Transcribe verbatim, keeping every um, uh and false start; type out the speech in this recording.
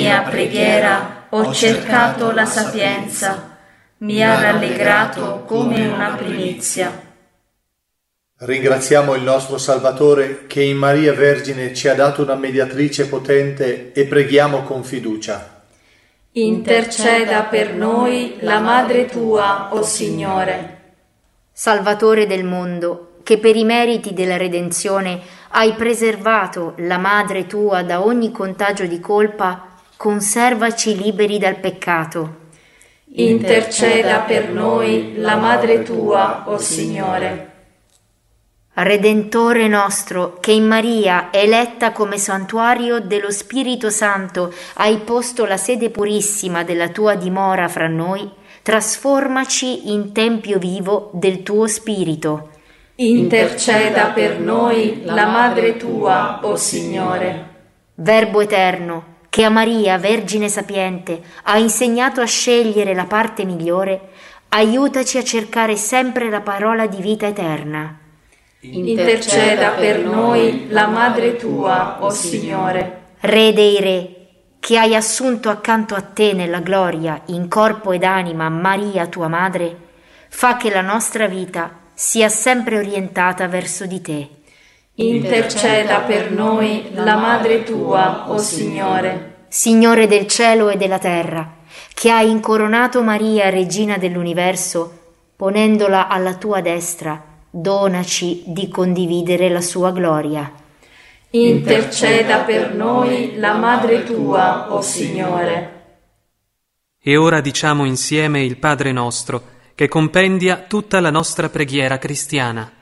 mia preghiera ho cercato la sapienza, mi ha rallegrato come una primizia. Ringraziamo il nostro Salvatore che in Maria Vergine ci ha dato una mediatrice potente e preghiamo con fiducia. Interceda per noi la Madre tua, o Signore. Salvatore del mondo, che per i meriti della redenzione hai preservato la Madre tua da ogni contagio di colpa, conservaci liberi dal peccato. Interceda per noi la Madre tua, o Signore. Redentore nostro, che in Maria, eletta come santuario dello Spirito Santo, hai posto la sede purissima della tua dimora fra noi, trasformaci in tempio vivo del tuo Spirito. Interceda per noi la Madre tua, o Signore. Verbo eterno, che a Maria, Vergine sapiente, ha insegnato a scegliere la parte migliore, aiutaci a cercare sempre la parola di vita eterna. Interceda per noi la Madre tua, o Signore. Re dei re, che hai assunto accanto a te nella gloria, in corpo ed anima, Maria tua Madre, fa che la nostra vita sia sempre orientata verso di te. Interceda per noi la Madre tua, o Signore. Signore del cielo e della terra, che hai incoronato Maria, Regina dell'universo, ponendola alla tua destra, donaci di condividere la sua gloria. Interceda per noi la Madre tua, o Signore. E ora diciamo insieme il Padre nostro, che compendia tutta la nostra preghiera cristiana.